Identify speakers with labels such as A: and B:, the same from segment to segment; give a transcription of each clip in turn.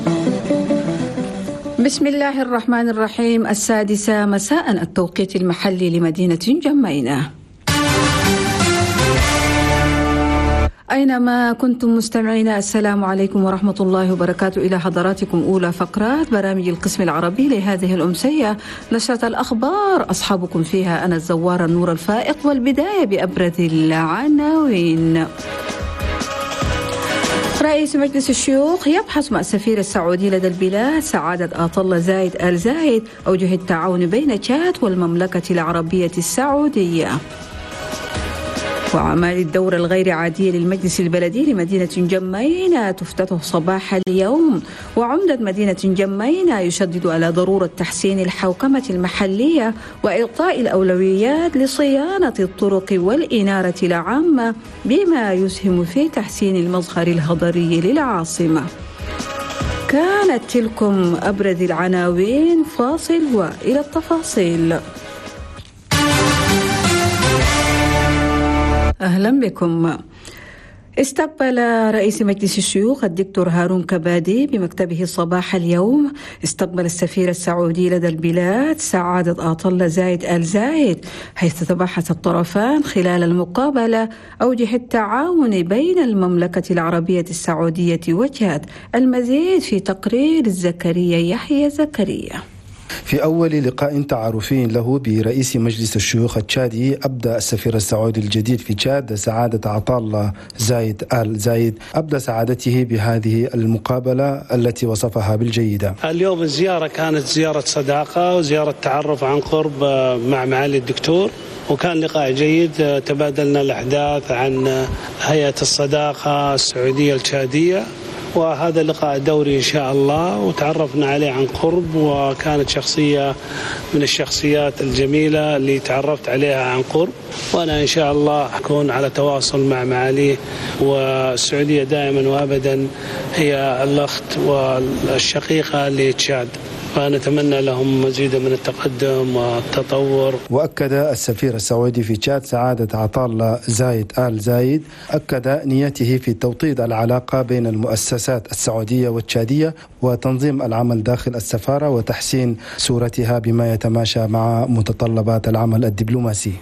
A: بسم الله الرحمن الرحيم. 6:00 مساء التوقيت المحلي لمدينة جمينة. أينما كنتم مستمعين، السلام عليكم ورحمة الله وبركاته. إلى حضراتكم أولى فقرات برامج القسم العربي لهذه الأمسية، نشرة الأخبار أصحابكم فيها أنا الزوار النور الفائق، والبداية بأبرز العناوين. رئيس مجلس الشيوخ يبحث مع السفير السعودي لدى البلاد سعادة آطا الله زايد آل زايد أوجه التعاون بين تشاد والمملكة العربية السعودية. وأعمال الدورة الغير عادية للمجلس البلدي لمدينة جمينة تفتتح صباح اليوم، وعمدة مدينة جمينة يشدد على ضرورة تحسين الحوكمة المحلية وإعطاء الأولويات لصيانة الطرق والإنارة العامة بما يسهم في تحسين المظهر الحضري للعاصمة. كانت تلكم أبرز العناوين، فاصل وإلى التفاصيل. أهلا بكم. استقبل رئيس مجلس الشيوخ الدكتور هارون كبادي بمكتبه صباح اليوم استقبل السفير السعودي لدى البلاد سعادة آطا الله زايد آل زايد، حيث تباحث الطرفان خلال المقابلة أوجه التعاون بين المملكة العربية السعودية وتشاد. المزيد في تقرير زكريا يحيى زكريا.
B: في أول لقاء تعارفي له برئيس مجلس الشيوخ التشادي، أبدى السفير السعودي الجديد في تشاد سعادة آطا الله زايد آل زايد أبدى سعادته بهذه المقابلة التي وصفها بالجيدة.
C: اليوم الزيارة كانت زيارة صداقة وزيارة تعرف عن قرب مع معالي الدكتور، وكان لقاء جيد. تبادلنا الأحداث عن هيئة الصداقة السعودية التشادية، وهذا لقاء دوري إن شاء الله، وتعرفنا عليه عن قرب، وكانت شخصية من الشخصيات الجميلة اللي تعرفت عليها عن قرب، وأنا إن شاء الله أكون على تواصل مع معاليه. والسعودية دائما وأبدا هي الأخت والشقيقة لتشاد، ونتمنى لهم مزيدا من التقدم والتطور.
B: وأكد السفير السعودي في تشاد سعادة آطا الله زايد آل زايد أكد نيته في توطيد العلاقة بين المؤسسات السعودية والتشادية وتنظيم العمل داخل السفارة وتحسين صورتها بما يتماشى مع متطلبات العمل الدبلوماسي.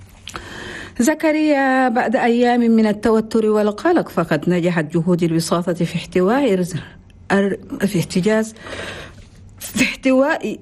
A: زكريا، بعد أيام من التوتر والقلق فقد نجحت جهود الوساطة في احتواء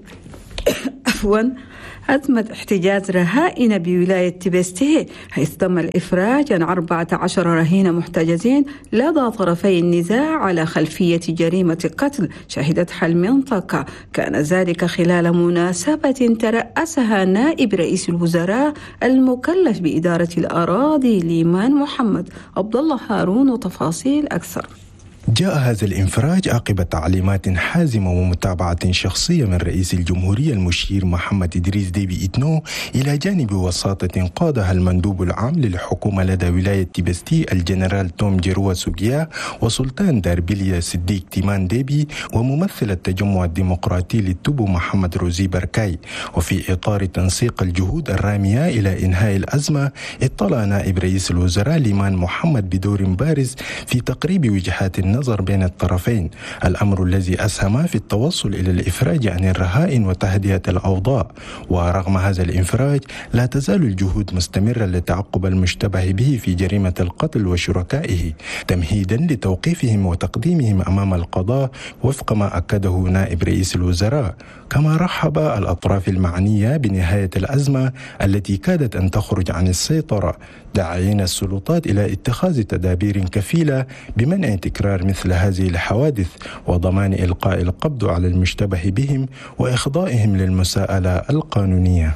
A: أزمة احتجاز رهائن بولاية تبستي، حيث تم الإفراج عن 14 رهين محتجزين لدى طرفي النزاع على خلفية جريمة قتل شهدتها المنطقة. كان ذلك خلال مناسبة ترأسها نائب رئيس الوزراء المكلف بإدارة الأراضي ليمان محمد. عبد الله هارون وتفاصيل أكثر.
D: جاء هذا الانفراج عقب تعليمات حازمة ومتابعة شخصية من رئيس الجمهورية المشير محمد إدريس ديبي إتنو، إلى جانب وساطة قادها المندوب العام للحكومة لدى ولاية تبستي الجنرال توم جيروا سوغيا وسلطان داربيليا صديق تيمان ديبي وممثل التجمع الديمقراطي للتوبو محمد روزي بركاي. وفي إطار تنسيق الجهود الرامية إلى إنهاء الأزمة، اطلع نائب رئيس الوزراء ليمان محمد بدور بارز في تقريب وجهات النظر بين الطرفين، الأمر الذي أسهم في التوصل إلى الإفراج عن الرهائن وتهدئة الأوضاع. ورغم هذا الإنفراج لا تزال الجهود مستمرة لتعقب المشتبه به في جريمة القتل وشركائه، تمهيدا لتوقيفهم وتقديمهم أمام القضاء وفق ما أكده نائب رئيس الوزراء. كما رحب الأطراف المعنية بنهاية الأزمة التي كادت أن تخرج عن السيطرة، داعين السلطات إلى اتخاذ تدابير كفيلة بمنع تكرار مثل هذه الحوادث وضمان إلقاء القبض على المشتبه بهم وإخضائهم للمساءلة القانونية.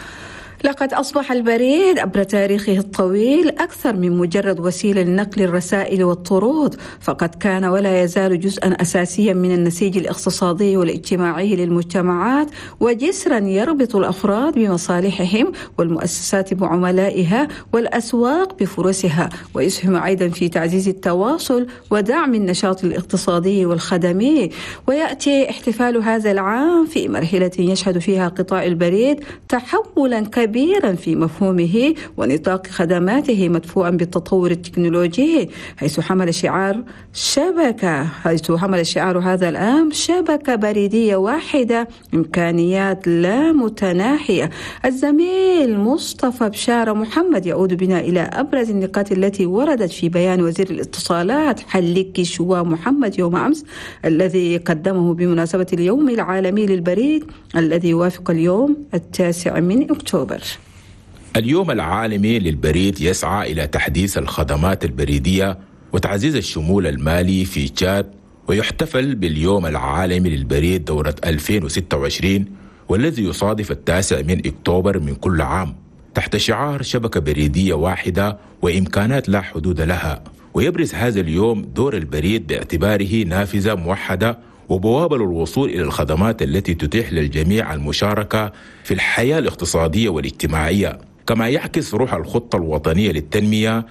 A: لقد أصبح البريد عبر تاريخه الطويل أكثر من مجرد وسيلة لنقل الرسائل والطرود، فقد كان ولا يزال جزءا أساسيا من النسيج الاقتصادي والاجتماعي للمجتمعات، وجسرا يربط الأفراد بمصالحهم والمؤسسات بعملائها والأسواق بفرصها، ويسهم أيضا في تعزيز التواصل ودعم النشاط الاقتصادي والخدمي. ويأتي احتفال هذا العام في مرحلة يشهد فيها قطاع البريد تحولا كبيرا كبيرا في مفهومه ونطاق خدماته مدفوعا بالتطور التكنولوجي، حيث حمل شعار هذا العام شبكة بريدية واحدة، إمكانيات لا متناهية. الزميل مصطفى بشارة محمد يعود بنا إلى أبرز النقاط التي وردت في بيان وزير الاتصالات حليكي شوا محمد يوم أمس، الذي قدمه بمناسبة اليوم العالمي للبريد الذي يوافق اليوم 9 أكتوبر.
E: اليوم العالمي للبريد يسعى إلى تحديث الخدمات البريدية وتعزيز الشمول المالي في تشاد، ويحتفل باليوم العالمي للبريد دورة 2026 والذي يصادف 9 أكتوبر من كل عام تحت شعار شبكة بريدية واحدة وإمكانات لا حدود لها. ويبرز هذا اليوم دور البريد باعتباره نافذة موحدة وبوابة للوصول إلى الخدمات التي تتيح للجميع المشاركة في الحياة الاقتصادية والاجتماعية، كما يعكس روح الخطة الوطنية للتنمية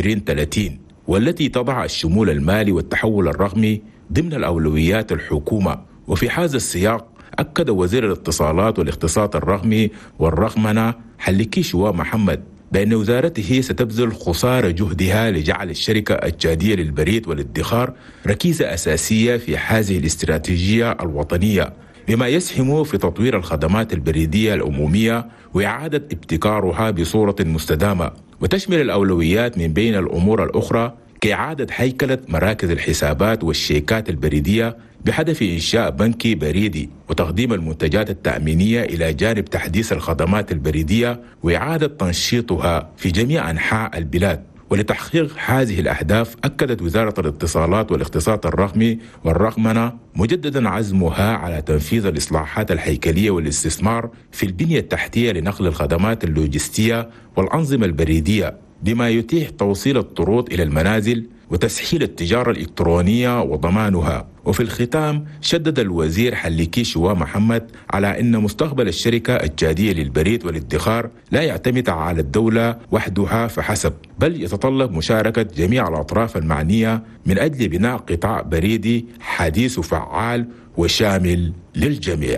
E: 2030 والتي تضع الشمول المالي والتحول الرقمي ضمن الأولويات الحكومة. وفي هذا السياق أكد وزير الاتصالات والاقتصاد الرقمي والرقمنة حليكي شوا محمد بأن وزارته ستبذل قصارى جهدها لجعل الشركة التشادية للبريد والادخار ركيزة أساسية في هذه الاستراتيجية الوطنية، بما يسهم في تطوير الخدمات البريدية العمومية وإعادة ابتكارها بصورة مستدامة. وتشمل الأولويات من بين الأمور الأخرى كإعادة هيكلة مراكز الحسابات والشيكات البريدية بهدف إنشاء بنكي بريدي وتقديم المنتجات التأمينية إلى جانب تحديث الخدمات البريدية وإعادة تنشيطها في جميع أنحاء البلاد. ولتحقيق هذه الأهداف أكدت وزارة الاتصالات والاقتصاد الرقمي والرقمنة مجددا عزمها على تنفيذ الإصلاحات الهيكلية والاستثمار في البنية التحتية لنقل الخدمات اللوجستية والأنظمة البريدية، بما يتيح توصيل الطرود إلى المنازل وتسهيل التجارة الإلكترونية وضمانها. وفي الختام شدد الوزير حليكي شوا محمد على أن مستقبل الشركة التشادية للبريد والادخار لا يعتمد على الدولة وحدها فحسب، بل يتطلب مشاركة جميع الأطراف المعنية من أجل بناء قطاع بريدي حديث وفعال وشامل للجميع.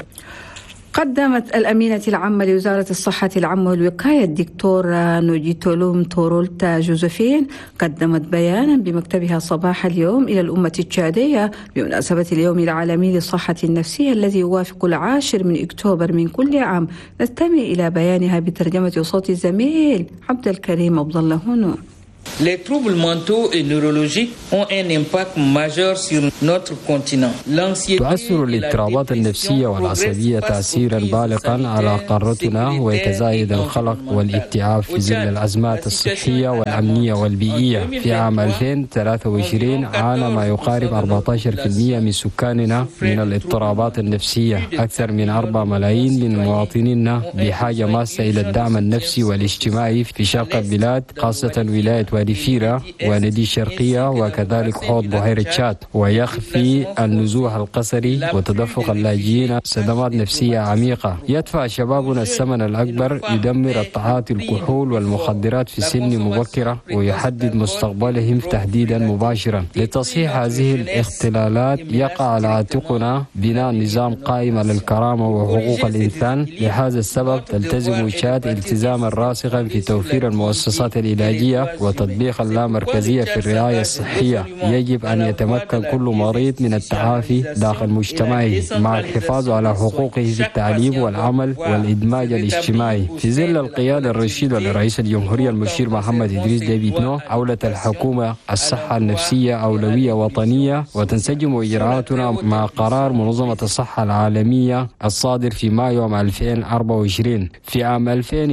A: قدمت الأمينة العامة لوزارة الصحة العامة والوقاية الدكتورة نوجيتولوم تورولتا جوزيفين قدمت بيانا بمكتبها صباح اليوم إلى الأمة التشادية بمناسبة اليوم العالمي للصحة النفسية الذي يوافق 10 أكتوبر من كل عام. نستمع إلى بيانها بترجمة صوت الزميل عبد الكريم عبد الله هونو.
F: Les troubles mentaux et neurologiques ont un impact majeur sur notre continent.
G: تؤثر الاضطرابات النفسية والعصبية تأثيرا بالغا على قارتنا، ويتزايد القلق والاكتئاب في ظل الأزمات الصحية والأمنية والبيئية. في عام 2023 عانى ما يقارب 14% من سكاننا من الاضطرابات النفسية. أكثر من 4 ملايين من مواطنينا بحاجة ماسة إلى الدعم النفسي والاجتماعي في شرق البلاد، خاصة ولاية وادي فيرا وندي الشرقية وكذلك حوض بحيرة تشاد. ويخفي النزوح القسري وتدفق اللاجئين صدمات نفسية عميقة. يدفع شبابنا الثمن الأكبر، يدمر التعاطي الكحول والمخدرات في سن مبكرة ويحدد مستقبلهم تهديدا مباشرا. لتصحيح هذه الاختلالات يقع على عاتقنا بناء نظام قائم على الكرامة وحقوق الإنسان. لهذا السبب تلتزم تشاد التزاما راسخا في توفير المؤسسات العلاجية وتطبيق اللامركزية في الرعاية الصحية. يجب أن يتمكن كل مريض من التعافي داخل مجتمعه مع الحفاظ على حقوقه في التعليم والعمل والإدماج الاجتماعي. في ظل القيادة الرشيدة لرئيس الجمهورية المشير محمد إدريس ديبي إتنو، أولت الحكومة الصحة النفسية أولوية وطنية، وتنسجم إجراءاتنا مع قرار منظمة الصحة العالمية الصادر في مايو عام 2024. في عام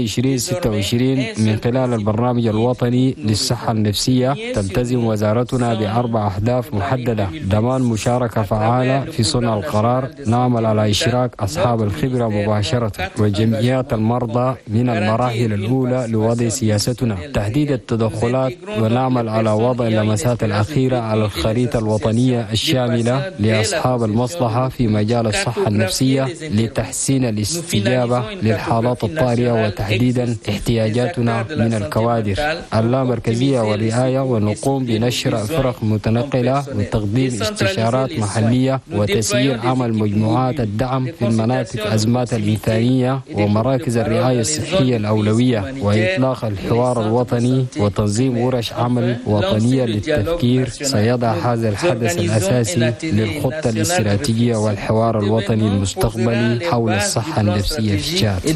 G: 2026 من خلال البرنامج الوطني للصحة النفسية تلتزم وزارتنا ب4 أهداف محددة: ضمان مشاركة فعالة في صنع القرار، نعمل على إشراك أصحاب الخبرة مباشرة وجمعيات المرضى من المراحل الأولى لوضع سياستنا، تحديد التدخلات، ونعمل على وضع اللمسات الأخيرة على الخريطة الوطنية الشاملة لأصحاب المصلحة في مجال الصحة النفسية لتحسين الاستجابة للحالات الطارئة وتحديدا احتياجاتنا من الكوادر. اللامركزية المركزية والرعاية، ونقوم بنشر فرق متنقلة وتقديم استشارات محلية وتسيير عمل مجموعات الدعم في المناطق أزمات الإنسانية ومراكز الرعاية الصحية الأولوية، وإطلاق الحوار الوطني وتنظيم ورش عمل وطنية للتفكير سيضع هذا الحدث الأساسي للخطة الاستراتيجية والحوار الوطني المستقبلي حول الصحة النفسية في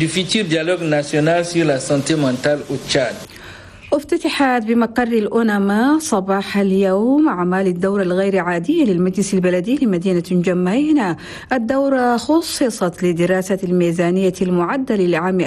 G: تشاد.
A: افتتحت بمقر الأونما صباح اليوم أعمال الدورة الغير عادية للمجلس البلدي لمدينة جمينة. الدورة خصصت لدراسة الميزانية المعدلة لعام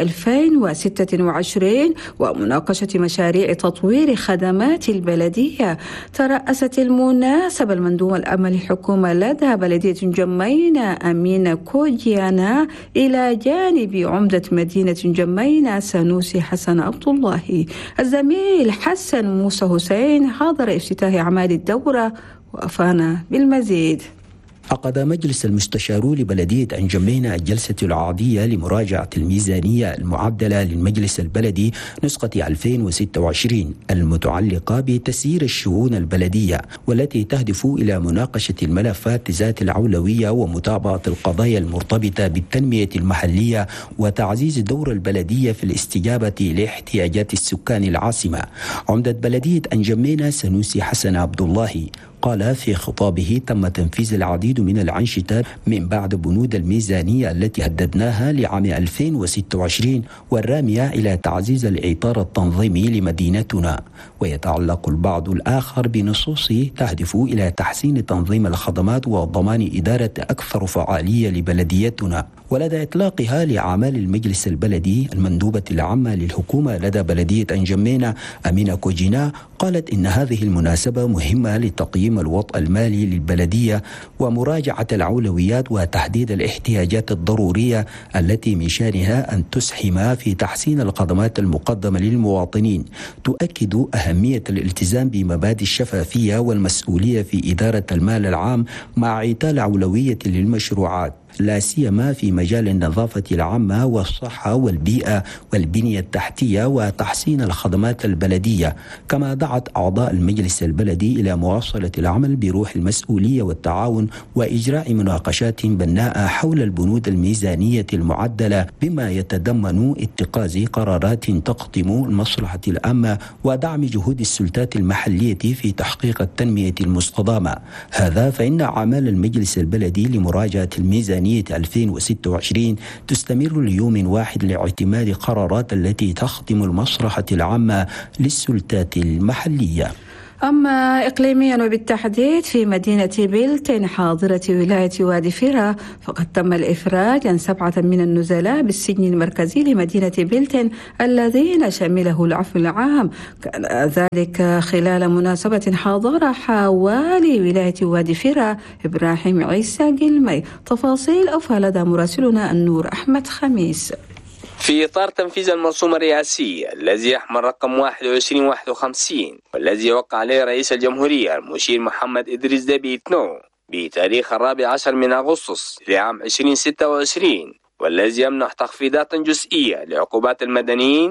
A: 2026 ومناقشة مشاريع تطوير خدمات البلدية. ترأست المناسبة المندوب الأمم للحكومة لدى بلدية جمينة أمينة كوجيانا إلى جانب عمدة مدينة جمينة سنوسي حسن عبد الله. الزميل حسن موسى حسين حاضر افتتاح أعمال الدورة وأفانا بالمزيد.
H: عقد مجلس المستشارون لبلدية جمينة الجلسة العادية لمراجعة الميزانية المعدلة للمجلس البلدي نسخة 2026 المتعلقة بتسيير الشؤون البلدية، والتي تهدف إلى مناقشة الملفات ذات الأولوية ومتابعة القضايا المرتبطة بالتنمية المحلية وتعزيز دور البلدية في الاستجابة لاحتياجات السكان العاصمة. عمدة بلدية جمينة سنوسي حسن عبد الله قال في خطابه: تم تنفيذ العديد من الأنشطة من بعد بنود الميزانية التي هددناها لعام 2026 والرامية إلى تعزيز الإطار التنظيمي لمدينتنا، ويتعلق البعض الآخر بنصوص تهدف إلى تحسين تنظيم الخدمات وضمان إدارة أكثر فعالية لبلديتنا. ولدى إطلاقها لأعمال المجلس البلدي، المندوبة العامة للحكومة لدى بلدية جمينة أمينة كوجينا قالت إن هذه المناسبة مهمة لتقييم الوضع المالي للبلدية ومراجعة الأولويات وتحديد الاحتياجات الضرورية التي من شأنها أن تسهم في تحسين الخدمات المقدمة للمواطنين. تؤكد أهمية الالتزام بمبادئ الشفافية والمسؤولية في إدارة المال العام مع إعطاء الأولوية للمشروعات، لا سيما في مجال النظافة العامة والصحة والبيئة والبنية التحتية وتحسين الخدمات البلدية. كما دعت أعضاء المجلس البلدي إلى مواصلة العمل بروح المسؤولية والتعاون وإجراء مناقشات بناءة حول البنود الميزانية المعدلة بما يتضمن اتخاذ قرارات تخدم المصلحة العامة ودعم جهود السلطات المحلية في تحقيق التنمية المستدامة. هذا فإن أعمال المجلس البلدي لمراجعة الميزانية 2026 تستمر ليوم واحد لاعتماد قرارات التي تخدم المصلحة العامة للسلطات المحلية.
A: أما إقليميا وبالتحديد في مدينة بلتن حاضرة ولاية وادي فرا، فقد تم الإفراج عن 7 من النزلاء بالسجن المركزي لمدينة بلتن الذين شمله العفو العام. كان ذلك خلال مناسبة حاضرها والي ولاية وادي فرا إبراهيم عيسى قلمي. تفاصيل أوفى لدى مراسلنا النور أحمد خميس.
I: في إطار تنفيذ المرسوم الرئاسي الذي يحمل رقم 2151 والذي وقع عليه رئيس الجمهورية المشير محمد إدريس ديبي إتنو بتاريخ 14 من أغسطس لعام 2026، والذي يمنح تخفيضات جزئية لعقوبات المدنيين